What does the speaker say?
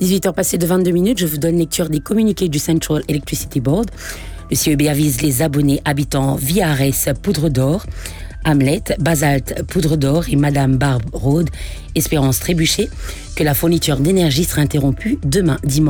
18h passées de 22 minutes, je vous donne lecture des communiqués du Central Electricity Board. Le CEB avise les abonnés habitants Viares, Poudre d'Or, Hamlet, Basalte, Poudre d'Or et Madame Barbe Road, Espérance Trébuchet, que la fourniture d'énergie sera interrompue demain dimanche